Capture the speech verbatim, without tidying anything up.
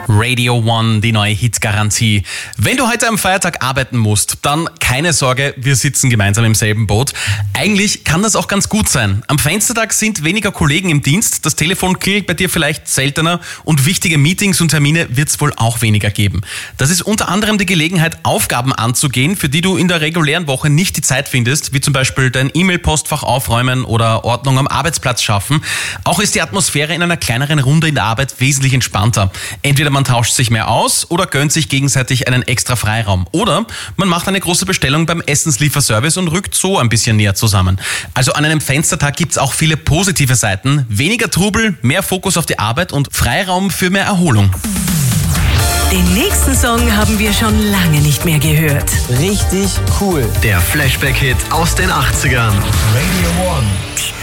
Radio One, die neue Hitgarantie. Wenn du heute am Feiertag arbeiten musst, dann keine Sorge, wir sitzen gemeinsam im selben Boot. Eigentlich kann das auch ganz gut sein. Am Fenstertag sind weniger Kollegen im Dienst, das Telefon klingelt bei dir vielleicht seltener und wichtige Meetings und Termine wird es wohl auch weniger geben. Das ist unter anderem die Gelegenheit, Aufgaben anzugehen, für die du in der regulären Woche nicht die Zeit findest, wie zum Beispiel dein E-Mail-Postfach aufräumen oder Ordnung am Arbeitsplatz schaffen. Auch ist die Atmosphäre in einer kleineren Runde in der Arbeit wesentlich entspannter. Entweder man tauscht sich mehr aus oder gönnt sich gegenseitig einen extra Freiraum. Oder man macht eine große Bestellung beim Essenslieferservice und rückt so ein bisschen näher zusammen. Also an einem Fenstertag gibt's auch viele positive Seiten. Weniger Trubel, mehr Fokus auf die Arbeit und Freiraum für mehr Erholung. Den nächsten Song haben wir schon lange nicht mehr gehört. Richtig cool. Der Flashback-Hit aus den achtzigern. Radio One.